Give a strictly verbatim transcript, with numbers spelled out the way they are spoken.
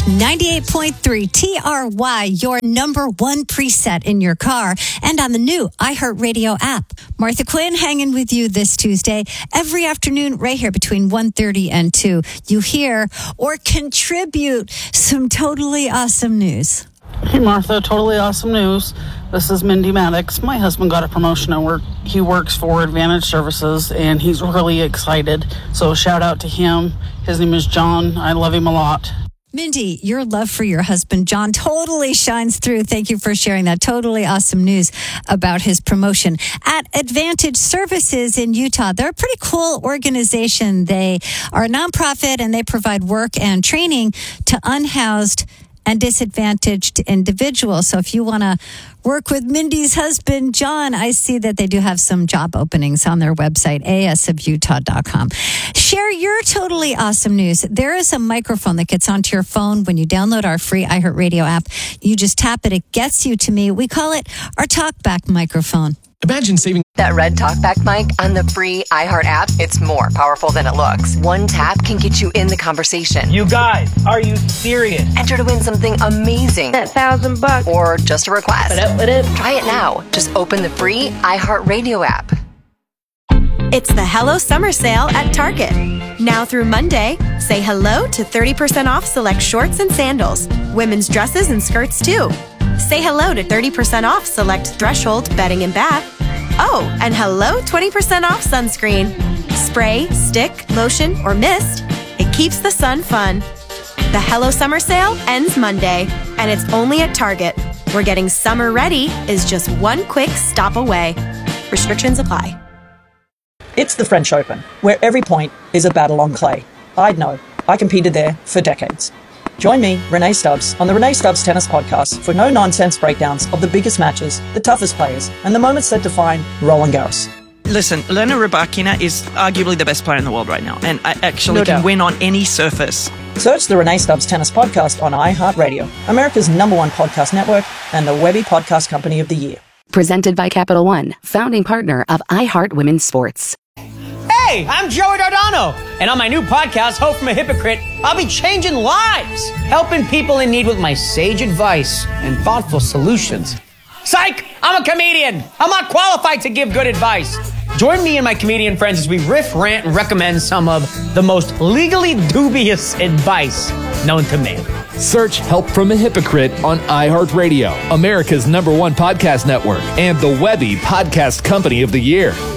ninety-eight point three T R Y, your number one preset in your car and on the new iHeartRadio app. Martha Quinn hanging with you this Tuesday, every afternoon right here between one thirty and two. You hear or contribute some totally awesome news. Hey Martha, totally awesome news. This is Mindy Maddox. My husband got a promotion at work. He works for Advantage Services and he's really excited. So shout out to him. His name is John. I love him a lot. Mindy, your love for your husband, John, totally shines through. Thank you for sharing that totally awesome news about his promotion. At Advantage Services in Utah, they're a pretty cool organization. They are a nonprofit and they provide work and training to unhoused and disadvantaged individuals. So if you want to work with Mindy's husband, John, I see that they do have some job openings on their website, A S of Utah dot com. Share your totally awesome news. There is a microphone that gets onto your phone when you download our free iHeartRadio app. You just tap it. It gets you to me. We call it our TalkBack microphone. Imagine saving that red TalkBack mic on the free iHeart app. It's more powerful than it looks. One tap can get you in the conversation. You guys, are you serious? Enter to win something amazing. That thousand bucks. Or just a request. What up, what up? Try it now. Just open the free iHeartRadio app. It's the Hello Summer Sale at Target. Now through Monday, say hello to thirty percent off select shorts and sandals. Women's dresses and skirts too. Say hello to thirty percent off select Threshold bedding and bath. Oh, and hello twenty percent off sunscreen. Spray, stick, lotion, or mist. It keeps the sun fun. The Hello Summer Sale ends Monday, and it's only at Target, where getting summer ready is just one quick stop away. Restrictions apply. It's the French Open, where every point is a battle on clay. I'd know. I competed there for decades. Join me, Renee Stubbs, on the Renee Stubbs Tennis Podcast for no-nonsense breakdowns of the biggest matches, the toughest players, and the moments that define Roland Garros. Listen, Elena Rybakina is arguably the best player in the world right now, and I actually No can doubt. win on any surface. Search the Renee Stubbs Tennis Podcast on iHeartRadio, America's number one podcast network, and the Webby Podcast Company of the Year. Presented by Capital One, founding partner of iHeart Women's Sports. Hey, I'm Joey Dardano, and on my new podcast, Hope from a Hypocrite, I'll be changing lives, helping people in need with my sage advice and thoughtful solutions. Psych! I'm a comedian. I'm not qualified to give good advice. Join me and my comedian friends as we riff, rant, and recommend some of the most legally dubious advice known to man. Search Help from a Hypocrite on iHeartRadio, America's number one podcast network, and the Webby Podcast Company of the Year.